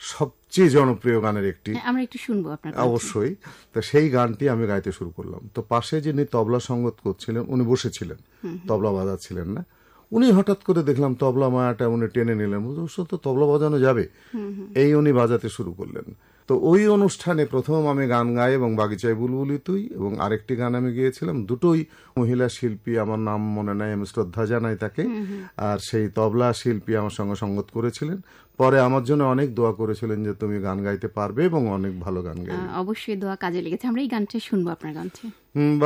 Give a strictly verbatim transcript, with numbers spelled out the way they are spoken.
সবচেয়ে জনপ্রিয় গানের একটি, আমরা একটু শুনবো আপনার। অবশ্যই। তো সেই গানটি আমি গাইতে শুরু করলাম। তো পাশে যিনি তবলা সঙ্গত করছিলেন উনি বসেছিলেন, তবলা বাজাচ্ছিলেন না। উনি হঠাৎ করে দেখলাম তবলা মায়াটা উনি টেনে নিলেন, তো তবলা বাজানো যাবে, এই উনি বাজাতে শুরু করলেন। তো ওই অনুষ্ঠানে প্রথম আমি গান গাই এবং বাগিচায় বুলবুলি তুই, এবং আরেকটি গান আমি গিয়েছিলাম, দুটোই মহিলা শিল্পী, আমার নাম মনে নাই, আমি শ্রদ্ধা জানাই তাকে। আর সেই তবলা শিল্পী আমার সঙ্গে সঙ্গত করেছিলেন, পরে আমার জন্য অনেক দোয়া করেছিলেন যে তুমি গান গাইতে পারবে এবং অনেক ভালো গান গাইবে। অবশ্যই দোয়া কাজে লেগেছে। আমরা এই গানটা শুনবো আপনার গান থেকে।